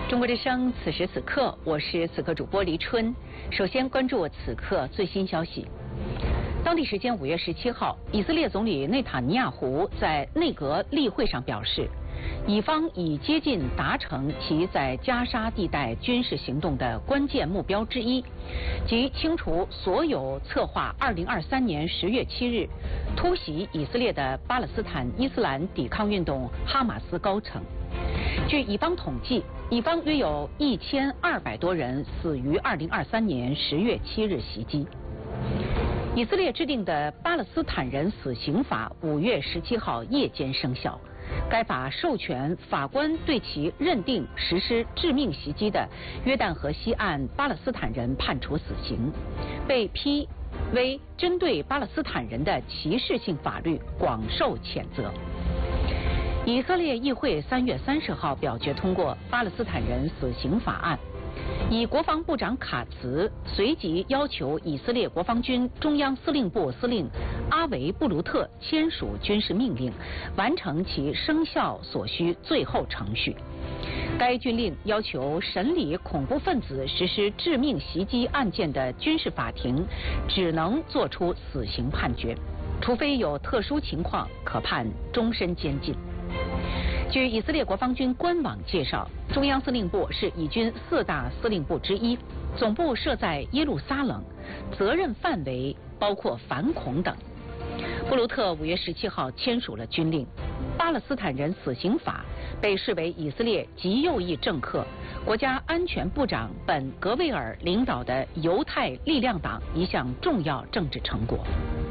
中国之声，此时此刻，我是此刻主播黎春。首先关注此刻最新消息。当地时间5月17号，以色列总理内塔尼亚胡在内阁例会上表示，以方已接近达成其在加沙地带军事行动的关键目标之一，即清除所有策划2023年10月7日突袭以色列的巴勒斯坦伊斯兰抵抗运动哈马斯高层。据以方统计，以方约有1200多人死于2023年10月7日袭击。以色列制定的巴勒斯坦人死刑法5月17号夜间生效，该法授权法官对其认定实施致命袭击的约旦河西岸巴勒斯坦人判处死刑，被批为针对巴勒斯坦人的歧视性法律，广受谴责。以色列议会3月30号表决通过巴勒斯坦人死刑法案，以国防部长卡茨随即要求以色列国防军中央司令部司令阿维布卢特签署军事命令，完成其生效所需最后程序。该军令要求审理恐怖分子实施致命袭击案件的军事法庭只能作出死刑判决，除非有特殊情况，可判终身监禁。据以色列国防军官网介绍，中央司令部是以军4大司令部之一，总部设在耶路撒冷，责任范围包括反恐等。布卢特5月17号签署了军令，巴勒斯坦人死刑法被视为以色列极右翼政客国家安全部长本·格维尔领导的犹太力量党一项重要政治成果。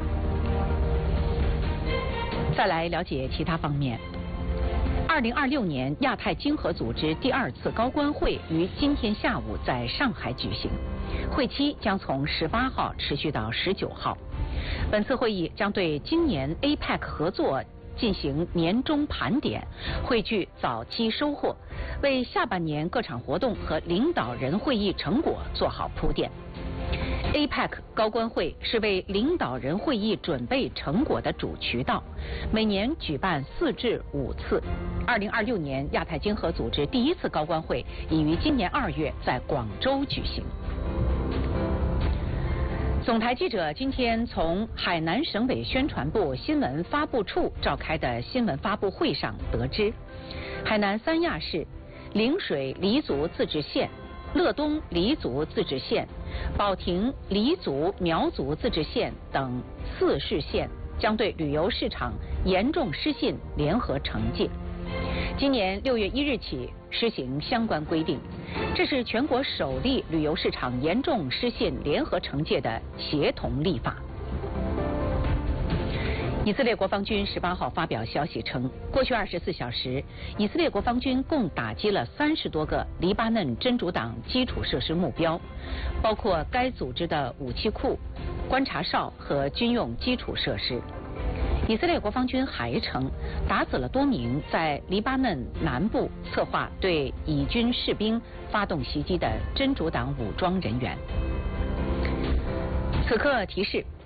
再来了解其他方面。2026年亚太经合组织第2次高官会于今天下午在上海举行，会期将从18号持续到19号。本次会议将对今年 APEC 合作进行年终盘点，汇聚早期收获，为下半年各场活动和领导人会议成果做好铺垫。APEC 高官会是为领导人会议准备成果的主渠道，每年举办4至5次。2026年亚太经合组织第1次高官会已于今年2月在广州举行。总台记者今天从海南省委宣传部新闻发布处召开的新闻发布会上得知，海南三亚市陵水黎族自治县、乐东黎族自治县、保亭黎族苗族自治县等4市县将对旅游市场严重失信联合惩戒。今年6月1日起施行相关规定，这是全国首例旅游市场严重失信联合惩戒的协同立法。以色列国防军18号发表消息称，过去24小时，以色列国防军共打击了30多个黎巴嫩真主党基础设施目标，包括该组织的武器库、观察哨和军用基础设施。以色列国防军还称，打死了多名在黎巴嫩南部策划对以军士兵发动袭击的真主党武装人员。此刻提示。